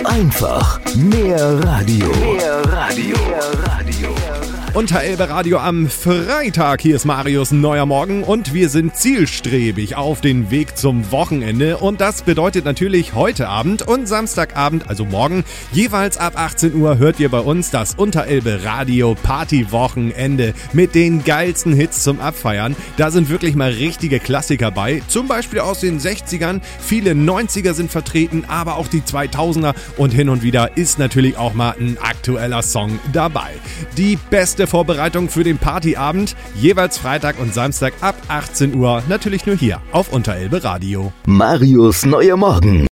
Einfach mehr Radio. Unterelbe Radio am Freitag. Hier ist Marius neuer Morgen und wir sind zielstrebig auf den Weg zum Wochenende. Und das bedeutet natürlich heute Abend und Samstagabend, also morgen, jeweils ab 18 Uhr hört ihr bei uns das Unterelbe Radio Party-Wochenende mit den geilsten Hits zum Abfeiern. Da sind wirklich mal richtige Klassiker bei, zum Beispiel aus den 60ern. Viele 90er sind vertreten, aber auch die 2000er und hin und wieder ist natürlich auch mal ein aktueller Song dabei. Die beste Vorbereitung für den Partyabend, jeweils Freitag und Samstag ab 18 Uhr, natürlich nur hier auf Unterelbe Radio. Marius neuer Morgen.